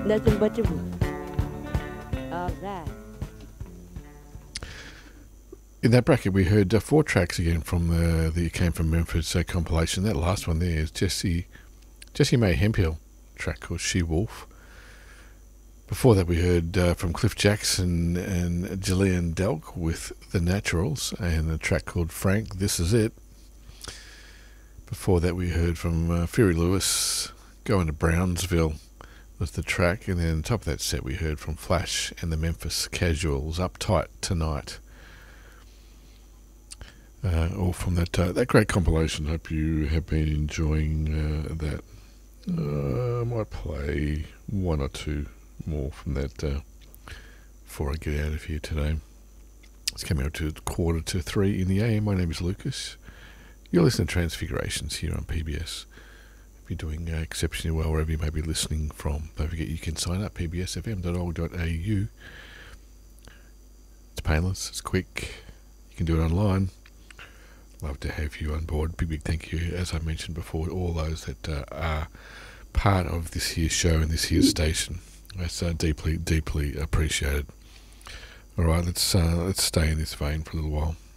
nothing but the roof of that. In that bracket, we heard 4 tracks again from the Came From Memphis compilation. That last one there is Jessie Mae Hemphill track called She Wolf. Before that, we heard from Cliff Jackson and Gillian Delk with The Naturals and a track called Frank, This Is It. Before that, we heard from Fury Lewis, Going to Brownsville was the track. And then on top of that set, we heard from Flash and the Memphis Casuals, Uptight Tonight. All from that great compilation. Hope you have been enjoying that. I might play 1 or 2 more from that before I get out of here today. It's coming up to 2:45 in the AM. My name is Lucas. You're listening to Transfigurations here on PBS. If you're doing exceptionally well wherever you may be listening from, don't forget you can sign up pbsfm.org.au. It's painless, it's quick, you can do it online. Love to have you on board. Big thank you, as I mentioned before, to all those that are part of this here show and this here station. That's deeply appreciated. All right, let's stay in this vein for a little while.